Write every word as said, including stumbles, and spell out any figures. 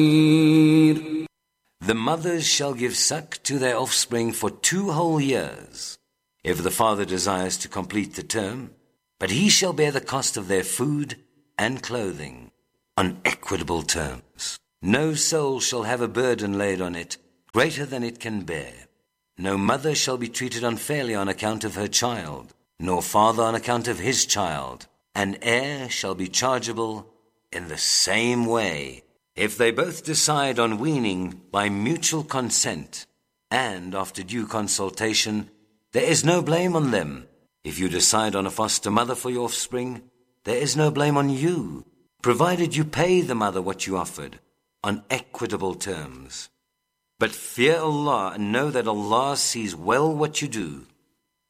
The mothers shall give suck to their offspring for two whole years, if the father desires to complete the term, but he shall bear the cost of their food and clothing on equitable terms. No soul shall have a burden laid on it greater than it can bear. No mother shall be treated unfairly on account of her child, nor father on account of his child. An heir shall be chargeable in the same way, if they both decide on weaning by mutual consent, and after due consultation, there is no blame on them. If you decide on a foster mother for your offspring, there is no blame on you, provided you pay the mother what you offered, on equitable terms. But fear Allah and know that Allah sees well what you do.